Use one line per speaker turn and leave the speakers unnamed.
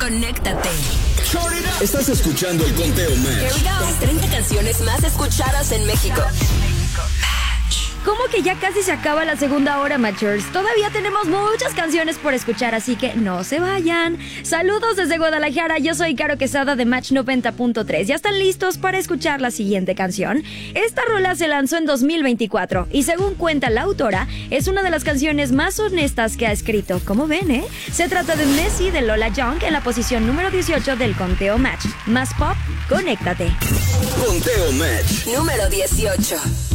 conéctate.
Estás escuchando el Conteo Match.
Las 30 canciones más escuchadas en México.
¿Cómo que ya casi se acaba la segunda hora, Matchers? Todavía tenemos muchas canciones por escuchar, así que no se vayan. Saludos desde Guadalajara, yo soy Caro Quesada de Match 90.3. ¿Ya están listos para escuchar la siguiente canción? Esta rola se lanzó en 2024 y según cuenta la autora, es una de las canciones más honestas que ha escrito. ¿Cómo ven, eh? Se trata de Messi de Lola Young en la posición número 18 del Conteo Match. Más pop, conéctate.
Conteo Match.
Número 18.